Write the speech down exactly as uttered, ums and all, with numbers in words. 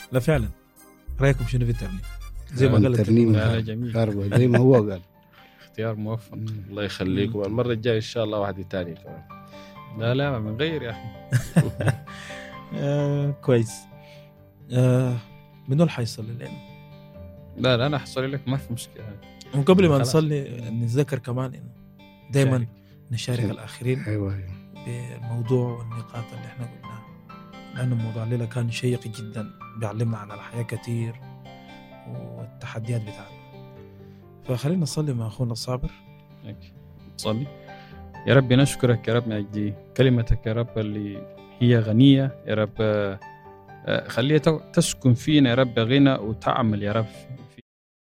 لا فعلا. رايكم شنو في الترنيم؟ زي ما قال الترنيم لا جميل كهرباء زي ما هو قال. اختيار موفق. الله يخليكم. المرة الجاية إن شاء الله واحدة تانية كمان. لا لا من غير يا أخي. آه كويس. آه منو اللي حيصلي لنا؟ لا لا أنا حصل لك ما في مشكلة. وقبل ما خلاص. نصلي نتذكر كمان إنه دائما شارك. نشارك شارك. الآخرين أيوة بالموضوع والنقاط اللي احنا قلناها، لأنه الموضوع الليلة كان شيق جدا، بيعلمنا عن الحياة كتير والتحديات بتاعتنا. فخلينا نصلي مع أخونا الصابر. تصلي. يا رب نشكرك يا رب من أجل كلمتك يا رب اللي هي غنية يا رب، خليها تسكن فينا يا رب غنى وتعمل يا رب